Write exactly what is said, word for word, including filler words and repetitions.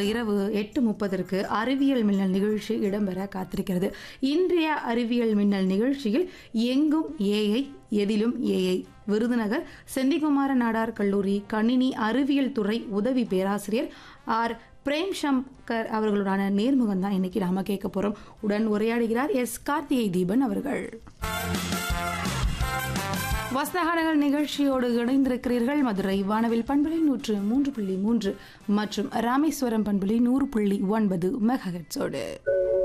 இரவு எட்டு முப்பதற்கு அறிவியல் மின்னல் நிகழ்ச்சி இடம்பெற காத்திருக்கிறது. இன்றைய அறிவியல் மின்னல் நிகழ்ச்சியில் எங்கும் ஏஐ எதிலும் ஏஐ விருதுநகர் செந்திகுமார நாடார் கல்லூரி கணினி அறிவியல் துறை உதவி பேராசிரியர் ஆர் பிரேம் சங்கர் அவர்களுடான நேர்முகம் தான் இன்னைக்கு நாம கேட்க போறோம். உடன் உரையாடுகிறார் எஸ் கார்த்திகை தீபன் அவர்கள். வஸ்தகானங்கள் நிகழ்ச்சியோடு இணைந்திருக்கிறீர்கள். மதுரை வானவில் பண்புலி நூற்று மூன்று புள்ளி மூன்று மற்றும் ராமேஸ்வரம் பண்புலி நூறு புள்ளி ஒன்பது மெகாஹெட்ஸோடு.